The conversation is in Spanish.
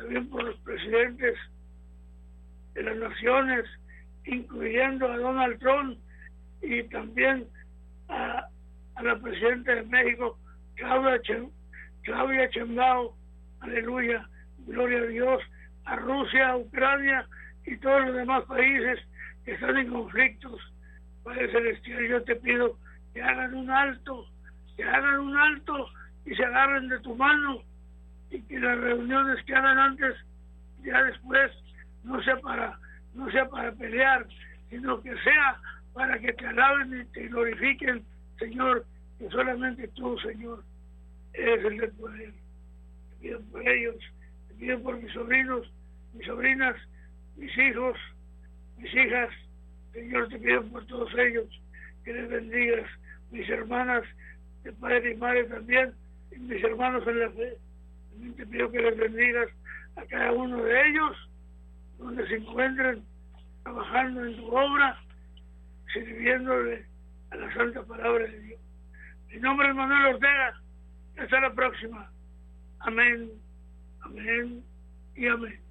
también por los presidentes de las naciones, incluyendo a Donald Trump, y también a la presidenta de México, Claudia Sheinbaum, aleluya, gloria a Dios, a Rusia, a Ucrania y todos los demás países que están en conflictos. Padre Celestial, yo te pido que hagan un alto y se agarren de tu mano, y que las reuniones que hagan antes, ya después, no sea para pelear, sino que sea para que te alaben y te glorifiquen, Señor, que solamente tú, Señor, eres el del poder. Te pido por ellos, te pido por mis sobrinos, mis sobrinas, mis hijos, mis hijas, Señor, te pido por todos ellos, que les bendigas, mis hermanas de padre y madre también, y mis hermanos en la fe. También te pido que les bendigas a cada uno de ellos, donde se encuentren trabajando en tu obra, sirviéndole a la santa palabra de Dios. Mi nombre es Manuel Ortega. Hasta la próxima. Amén, amén y amén.